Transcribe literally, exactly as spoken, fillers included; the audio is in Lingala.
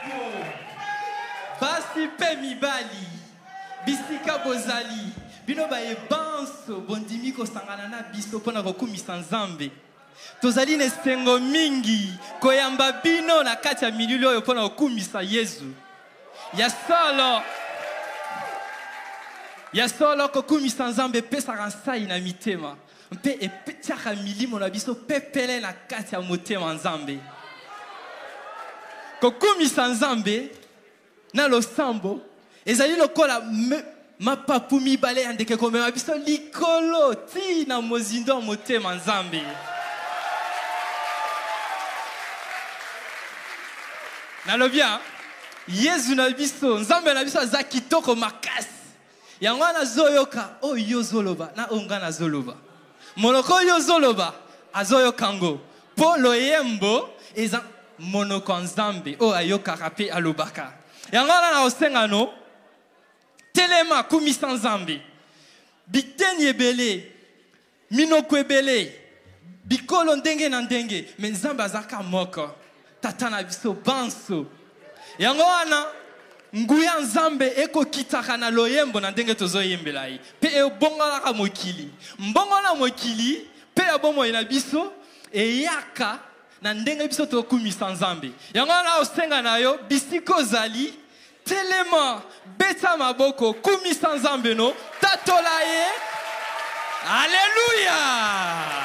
Basi pe mibali, bisika bozali, bino ba ebanso bondimi ko sangana na biso pona kokumisa Nzambe. Tozali nesengo mingi koyamba bino na kati ya mililo oyo pona kokumisa Yesu. Ya solo Ya solo kokumisa Nzambe pesa ransai na mitema. Mpe epetiaka milimo na biso pepele na kati ya motema Nzambe. Kokumisa Nzambe na losambo ezali lokola mapapu mibale ya ndeke komema biso likolo ti na mozindo motema Nzambe. Nalobia Yesu na biso Nzambe na biso aza kitoko makasi. Yango na zoyoka o yo zoloba na onga na zoloba. Monoko yo zoloba azoyokango. Po loyembo eza monoko Nzambe o ayoka rape alobaka. Yango na osengano telema kumisa Nzambe. Biteni ebele minoko ebele bikolo ndenge na ndenge me Nzambe azaka moko. Tata na biso banso. Yango wana nguya Nzambe eko kitaka na loyembo na ndenge tozoyembela yi. Pe e bongola ka mokili. Mbongola mokili pe abomo ina biso e yaka na ndenge biso tokumisa Nzambe. Yango wana osenga na yo bisiko zali telema beta maboko kumisa Nzambe no tatola ye. Alléluia.